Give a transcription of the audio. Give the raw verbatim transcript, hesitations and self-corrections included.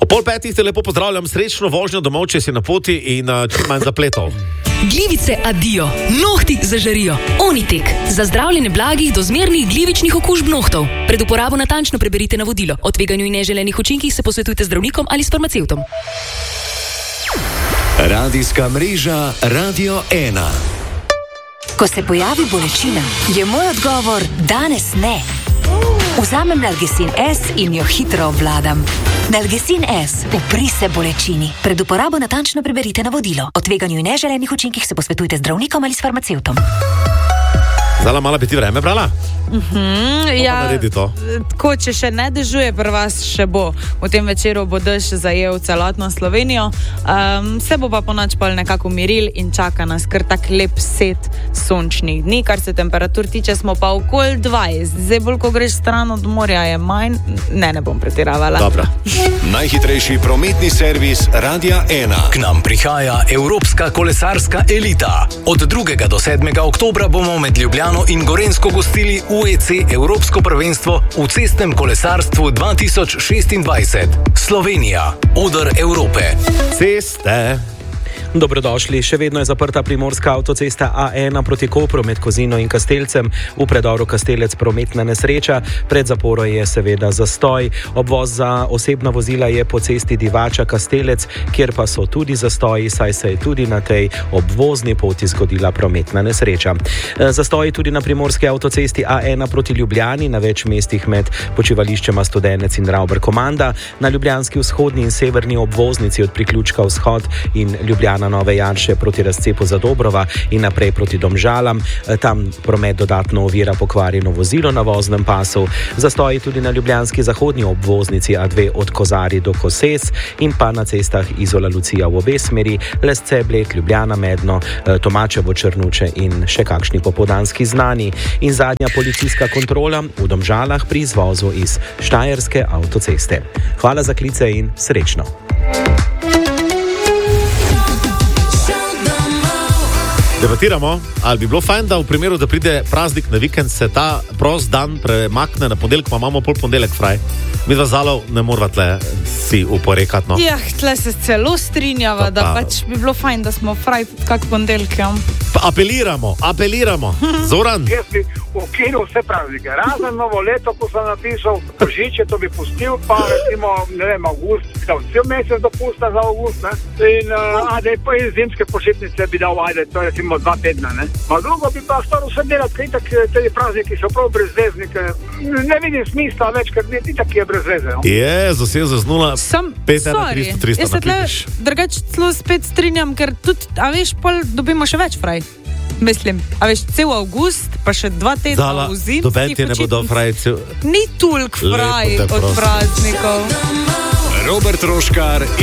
O pol petih te lepo pozdravljam, srečno vožnjo domov, če si na poti in uh, čim manj zapletov. Glivice adijo, nohti zažarijo. Onitek. Za zdravljenje blagih do zmernih glivičnih okužb nohtov. Pred uporabo natančno preberite navodilo. O tveganju in neželenih učinkih se posvetujte z zdravnikom ali s farmacevtom. Radijska mreža Radio ena. Ko se pojavi bolečina, je moj odgovor danes ne. Vzamem Nalgecin S in jo hitro obvladam. Nalgecin S, upri se bolečini. Pred uporabo natančno preberite navodilo. O tveganju in neželenih učinkih se posvetujte z zdravnikom ali s farmacevtom. Zdala, mala bi ti vreme brala? Mm-hmm, ja, tako, če še ne dežuje, pri vas še bo. V tem večeru bo dež zajel celotno Slovenijo. Um, se bo pa ponoč pol nekako umiril in čaka nas kar tak lep set sončnih dni. Kar se temperatur tiče, smo pa okoli dvajset. Zdaj bolj, ko greš stran od morja, je manj. Ne, ne bom pretiravala. Dobra. Najhitrejši prometni servis Radia ena. K nam prihaja Evropska kolesarska elita. Od drugega do sedmega oktobra bomo med Ljubljano in Gorenjsko gostili U E C Evropsko prvenstvo v cestnem kolesarstvu dva tisoč šestindvajset. Slovenija, oder Evrope. Ceste. Dobrodošli, še vedno je zaprta primorska avtocesta A ena proti Kopru med Kozino in Kastelcem. V predoru Kastelec prometna nesreča, pred zaporo je seveda zastoj. Obvoz za osebna vozila je po cesti Divača Kastelec, kjer pa so tudi zastoji, saj se je tudi na tej obvozni poti zgodila prometna nesreča. Zastoji tudi na primorski avtocesti A ena proti Ljubljani, na več mestih med počivališčema Studenec in Ravber Komanda, na ljubljanski vzhodni in severni obvoznici od priključka Vzhod in Ljubljana Nove Janše proti razcepu Zadobrova in naprej proti Domžalam. Tam promet dodatno ovira pokvarjeno vozilo na voznem pasu. Zastoji tudi na ljubljanski zahodnji obvoznici A dve od Kozarij do Koses in pa na cestah Izola Lucija v obe smeri, Lesce, Bled, Ljubljana, Medno, Tomačevo, Črnuče in še kakšni popoldanski znani. In zadnja policijska kontrola v Domžalah pri izvozu iz Štajerske avtoceste. Hvala za klice in srečno. Debatiramo, ali bi bilo fajn, da v primeru, da pride praznik na vikend, se ta prost dan premakne na ponedeljek, pa imamo pol ponedeljek fraj. Mi dva Zalov ne morava tle si uporekati, no. Ja, tle se celo strinjava, pa, da pač bi bilo fajn, da smo fraj kak ponedeljek. Ja. Apeliramo, apeliramo. Zoran? Jaz bi ukinil vse praznike. Razen novo leto, ko sem napisal, Božiče, to bi pustil, pa recimo, ne vem, avgust, da cel mesec dopusta za avgust, ne. In, uh, ajde, pa iz zimske počitnice bi dal, ajde, to je recimo dva tedna, ne. Pa drugo bi pa staro vse delati, ker itak te prazniki so prav brezveznike. Ne vidim smisla več, ker itak je brezveze. No? Jezus, Jezus, nula, pet, ena, tristo, tristo napiš. Jaz se tle drugače celo spet strinjam, ker tudi, a veš, pol dobimo še več fraj. Mislim, a veš, cel avgust, pa še dva tedna Zala, v zimski doben ti ne bo do fraj cel... Ni toliko fraj od praznikov. Robert Roškar